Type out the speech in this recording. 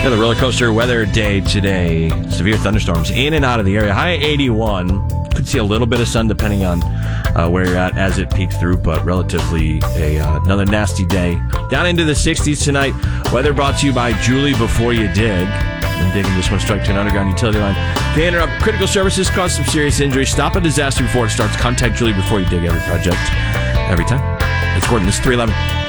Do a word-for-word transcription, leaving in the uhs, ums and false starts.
Yeah, the roller coaster weather day today. Severe thunderstorms in and out of the area. High eighty-one. Could see a little bit of sun depending on uh, where you're at as it peeks through, but relatively a uh, another nasty day. Down into the sixties tonight. Weather brought to you by Julie Before You Dig. When digging, this one struck to an underground utility line. They interrupt critical services, cause some serious injury. Stop a disaster before it starts. Contact Julie Before You Dig every project, every time. It's Gordon. This is three eleven.